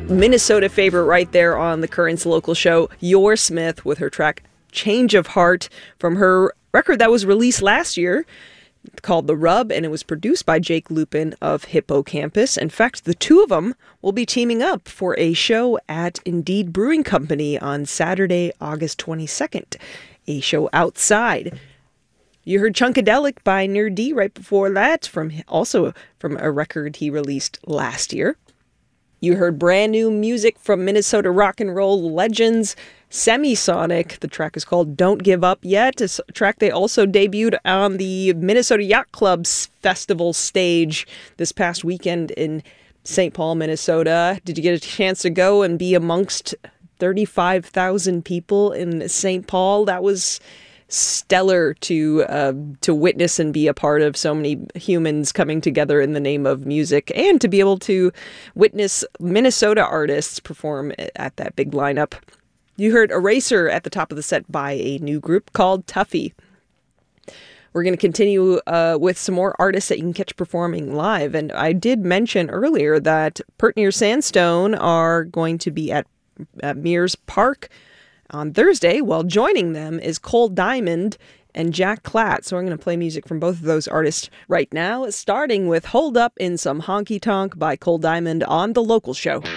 Minnesota favorite right there on the Currents local show, Your Smith, with her track Change of Heart from her record that was released last year called The Rub, and it was produced by Jake Lupin of Hippocampus. In fact, the two of them will be teaming up for a show at Indeed Brewing Company on Saturday, August 22nd, a show outside. You heard Chunkadelic by Nerd D right before that, also from a record he released last year. You heard brand new music from Minnesota rock and roll legends, Semisonic. The track is called Don't Give Up Yet. It's a track they also debuted on the Minnesota Yacht Club's festival stage this past weekend in St. Paul, Minnesota. Did you get a chance to go and be amongst 35,000 people in St. Paul? That was stellar to witness and be a part of. So many humans coming together in the name of music, and to be able to witness Minnesota artists perform at that big lineup. You heard Eraser at the top of the set by a new group called Tuffy. We're going to continue with some more artists that you can catch performing live. And I did mention earlier that Pert Near Sandstone are going to be at Mears Park on Thursday. Well, joining them is Cole Diamond and Jack Klatt. So I'm going to play music from both of those artists right now, starting with Hold Up in Some Honky Tonk by Cole Diamond on The Local Show.